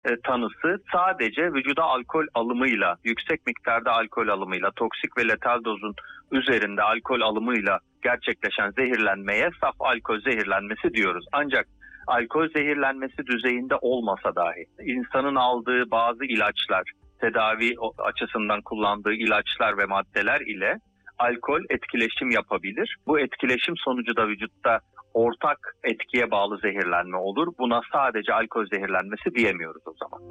tanısı sadece vücuda alkol alımıyla, yüksek miktarda alkol alımıyla, toksik ve letal dozun üzerinde alkol alımıyla gerçekleşen zehirlenmeye saf alkol zehirlenmesi diyoruz. Ancak alkol zehirlenmesi düzeyinde olmasa dahi insanın aldığı bazı ilaçlar, tedavi açısından kullandığı ilaçlar ve maddeler ile alkol etkileşim yapabilir. Bu etkileşim sonucu da vücutta ortak etkiye bağlı zehirlenme olur. Buna sadece alkol zehirlenmesi diyemiyoruz o zaman.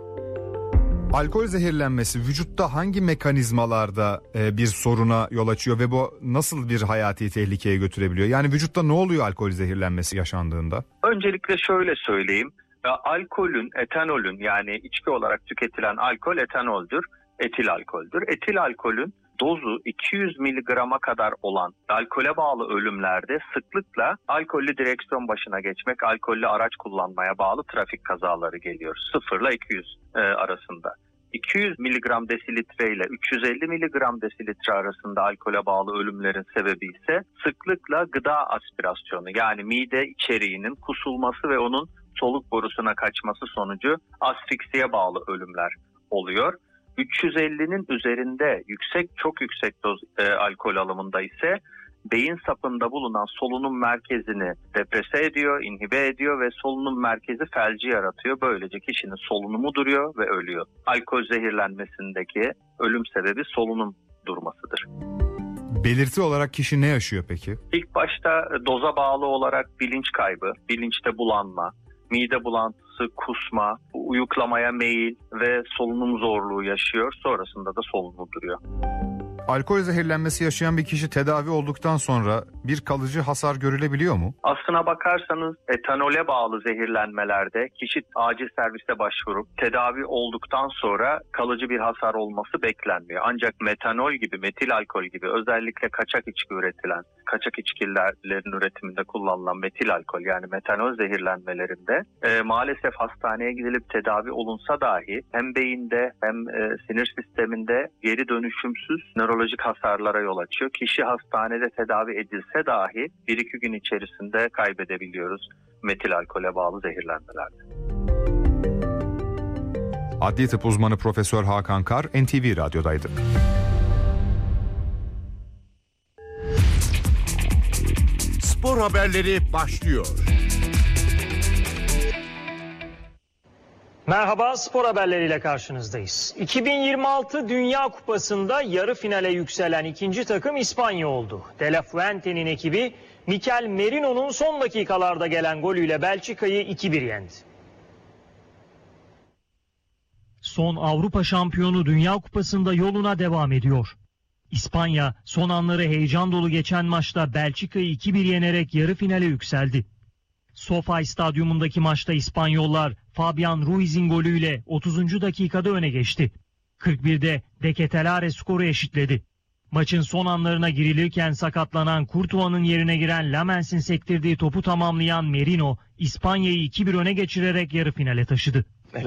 Alkol zehirlenmesi vücutta hangi mekanizmalarda bir soruna yol açıyor ve bu nasıl bir hayati tehlikeye götürebiliyor? Yani vücutta ne oluyor alkol zehirlenmesi yaşandığında? Öncelikle şöyle söyleyeyim. Alkolün, etanolün, yani içki olarak tüketilen alkol etanoldür, etil alkoldür. Etil alkolün dozu 200 miligrama kadar olan alkole bağlı ölümlerde sıklıkla alkollü direksiyon başına geçmek, alkollü araç kullanmaya bağlı trafik kazaları geliyor. 0 ile 200 arasında. 200 miligram desilitre ile 350 miligram desilitre arasında alkole bağlı ölümlerin sebebi ise sıklıkla gıda aspirasyonu, yani mide içeriğinin kusulması ve onun soluk borusuna kaçması sonucu asfiksiye bağlı ölümler oluyor. 350'nin üzerinde çok yüksek doz alkol alımında ise beyin sapında bulunan solunum merkezini deprese ediyor, inhibe ediyor ve solunum merkezi felci yaratıyor. Böylece kişinin solunumu duruyor ve ölüyor. Alkol zehirlenmesindeki ölüm sebebi solunum durmasıdır. Belirti olarak kişi ne yaşıyor peki? İlk başta doza bağlı olarak bilinç kaybı, bilinçte bulanma, mide bulantısı, kusma, uyuklamaya meyil ve solunum zorluğu yaşıyor. Sonrasında da solunumu duruyor. Alkol zehirlenmesi yaşayan bir kişi tedavi olduktan sonra bir kalıcı hasar görülebiliyor mu? Aslına bakarsanız etanole bağlı zehirlenmelerde kişi acil servise başvurup tedavi olduktan sonra kalıcı bir hasar olması beklenmiyor. Ancak metanol gibi, metil alkol gibi özellikle kaçak içkilerin üretiminde kullanılan metil alkol, yani metanol zehirlenmelerinde maalesef hastaneye gidilip tedavi olunsa dahi hem beyinde hem sinir sisteminde geri dönüşümsüz nörolojik hasarlara yol açıyor. Kişi hastanede tedavi edilse dahi 1-2 gün içerisinde kaybedebiliyoruz metil alkole bağlı zehirlenmelerde. Adli tıp uzmanı Profesör Hakan Kar NTV Radyo'daydı. Spor haberleri başlıyor. Merhaba, spor haberleriyle karşınızdayız. 2026 Dünya Kupası'nda yarı finale yükselen ikinci takım İspanya oldu. De La Fuente'nin ekibi Mikel Merino'nun son dakikalarda gelen golüyle Belçika'yı 2-1 yendi. Son Avrupa şampiyonu Dünya Kupası'nda yoluna devam ediyor. İspanya son anları heyecan dolu geçen maçta Belçika'yı 2-1 yenerek yarı finale yükseldi. SoFi Stadyumundaki maçta İspanyollar Fabian Ruiz'in golüyle 30. dakikada öne geçti. 41'de De Ketelaere skoru eşitledi. Maçın son anlarına girilirken sakatlanan Courtois'ın yerine giren Lamens'in sektirdiği topu tamamlayan Merino, İspanya'yı 2-1 öne geçirerek yarı finale taşıdı.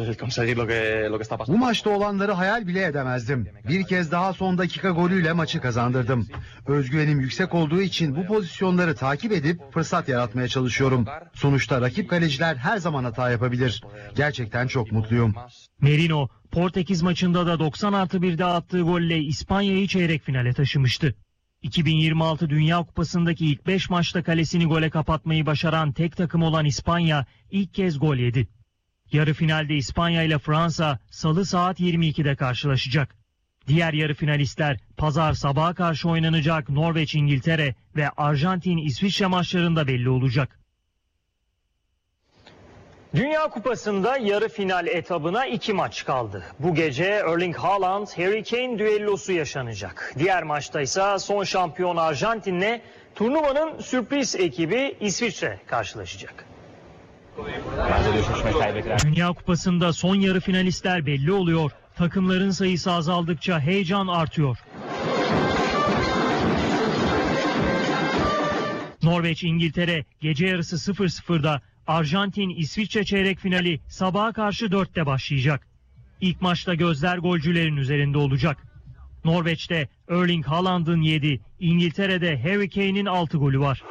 Bu maçta olanları hayal bile edemezdim. Bir kez daha son dakika golüyle maçı kazandırdım. Özgüvenim yüksek olduğu için bu pozisyonları takip edip fırsat yaratmaya çalışıyorum. Sonuçta rakip kaleciler her zaman hata yapabilir. Gerçekten çok mutluyum. Merino, Portekiz maçında da 90+1'de attığı golle İspanya'yı çeyrek finale taşımıştı. 2026 Dünya Kupası'ndaki ilk 5 maçta kalesini gole kapatmayı başaran tek takım olan İspanya ilk kez gol yedi. Yarı finalde İspanya ile Fransa Salı saat 22'de karşılaşacak. Diğer yarı finalistler Pazar sabaha karşı oynanacak Norveç-İngiltere ve Arjantin-İsviçre maçlarında belli olacak. Dünya Kupası'nda yarı final etabına 2 maç kaldı. Bu gece Erling Haaland-Harry Kane düellosu yaşanacak. Diğer maçta ise son şampiyon Arjantin'le turnuvanın sürpriz ekibi İsviçre karşılaşacak. Dünya Kupası'nda son yarı finalistler belli oluyor. Takımların sayısı azaldıkça heyecan artıyor. Norveç-İngiltere gece yarısı 00'da, Arjantin-İsviçre çeyrek finali sabaha karşı 4'te başlayacak. İlk maçta gözler golcülerin üzerinde olacak. Norveç'te Erling Haaland'ın 7, İngiltere'de Harry Kane'in 6 golü var.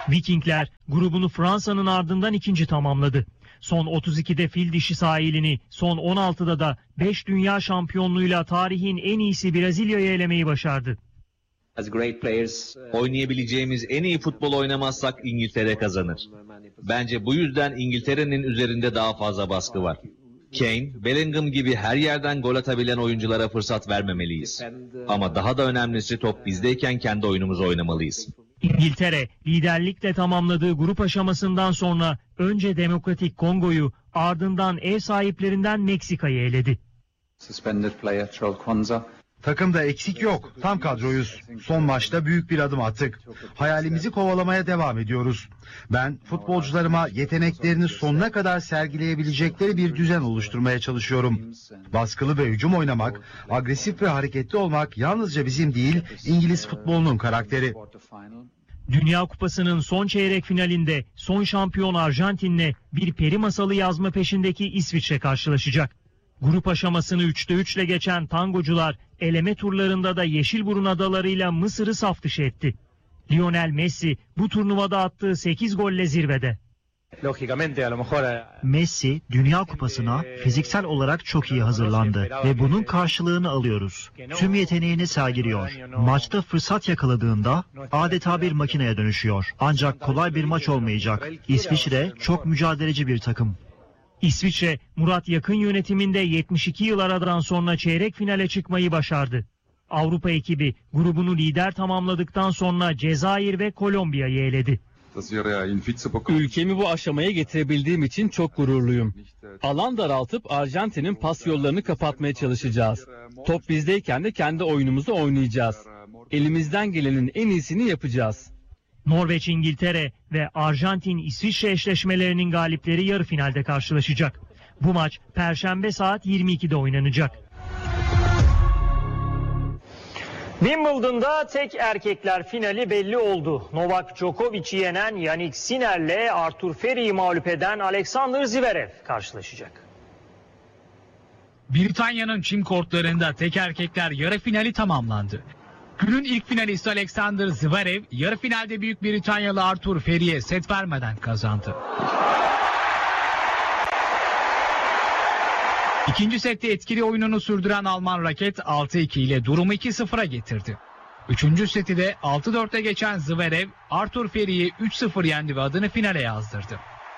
Vikingler grubunu Fransa'nın ardından ikinci tamamladı. Son 32'de fil dişi sahilini, son 16'da da 5 dünya şampiyonluğuyla tarihin en iyisi Brezilya'yı elemeyi başardı. Oynayabileceğimiz en iyi futbol oynamazsak İngiltere kazanır. Bence bu yüzden İngiltere'nin üzerinde daha fazla baskı var. Kane, Bellingham gibi her yerden gol atabilen oyunculara fırsat vermemeliyiz. Ama daha da önemlisi top bizdeyken kendi oyunumuzu oynamalıyız. İngiltere liderlikle tamamladığı grup aşamasından sonra önce Demokratik Kongo'yu, ardından ev sahiplerinden Meksika'yı eledi. Takımda eksik yok. Tam kadroyuz. Son maçta büyük bir adım attık. Hayalimizi kovalamaya devam ediyoruz. Ben futbolcularıma yeteneklerini sonuna kadar sergileyebilecekleri bir düzen oluşturmaya çalışıyorum. Baskılı ve hücum oynamak, agresif ve hareketli olmak yalnızca bizim değil, İngiliz futbolunun karakteri. Dünya Kupası'nın son çeyrek finalinde son şampiyon Arjantin'le bir peri masalı yazma peşindeki İsviçre karşılaşacak. Grup aşamasını 3'te 3 ile geçen tangocular eleme turlarında da Yeşilburun adalarıyla Mısır'ı saf dışı etti. Lionel Messi bu turnuvada attığı 8 golle zirvede. Messi Dünya Kupası'na fiziksel olarak çok iyi hazırlandı ve bunun karşılığını alıyoruz. Tüm yeteneğini sergiliyor. Maçta fırsat yakaladığında adeta bir makineye dönüşüyor. Ancak kolay bir maç olmayacak. İsviçre çok mücadeleci bir takım. İsviçre, Murat Yakın yönetiminde 72 yıl aradan sonra çeyrek finale çıkmayı başardı. Avrupa ekibi grubunu lider tamamladıktan sonra Cezayir ve Kolombiya'yı eledi. Ülkemi bu aşamaya getirebildiğim için çok gururluyum. Alan daraltıp Arjantin'in pas yollarını kapatmaya çalışacağız. Top bizdeyken de kendi oyunumuzu oynayacağız. Elimizden gelenin en iyisini yapacağız. Norveç, İngiltere ve Arjantin-İsviçre eşleşmelerinin galipleri yarı finalde karşılaşacak. Bu maç Perşembe saat 22'de oynanacak. Wimbledon'da tek erkekler finali belli oldu. Novak Djokovic'i yenen Jannik Sinner'le Artur Feri'yi mağlup eden Alexander Zverev karşılaşacak. Britanya'nın çim kortlarında tek erkekler yarı finali tamamlandı. Günün ilk finalisti Alexander Zverev yarı finalde Büyük Britanyalı Artur Feri'ye set vermeden kazandı. İkinci sette etkili oyununu sürdüren Alman raket 6-2 ile durumu 2-0'a getirdi. Üçüncü seti de 6-4'e geçen Zverev Artur Feri'yi 3-0 yendi ve adını finale yazdırdı.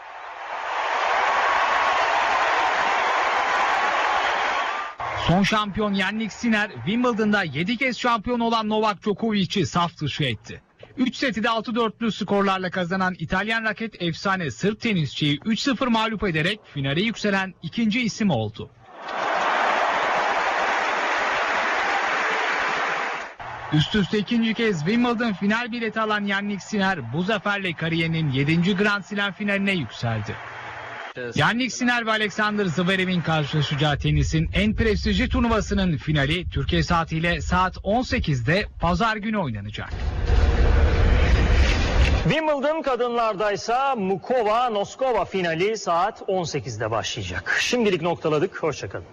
Son şampiyon Jannik Sinner, Wimbledon'da 7 kez şampiyon olan Novak Djokovic'i saf dışı etti. 3 seti de 6-4'lü skorlarla kazanan İtalyan raket efsane Sırp tenisçiyi 3-0 mağlup ederek finale yükselen ikinci isim oldu. Üst üste ikinci kez Wimbledon final bileti alan Jannik Sinner bu zaferle kariyerinin 7. Grand Slam finaline yükseldi. Jannik Sinner ve Alexander Zverev'in karşılaşacağı tenisin en prestijli turnuvasının finali Türkiye saatiyle saat 18'de pazar günü oynanacak. Wimbledon kadınlardaysa Mukova-Noskova finali saat 18'de başlayacak. Şimdilik noktaladık. Hoşçakalın.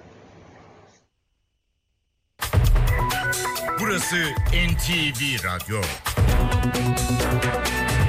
Burası NTV Radyo.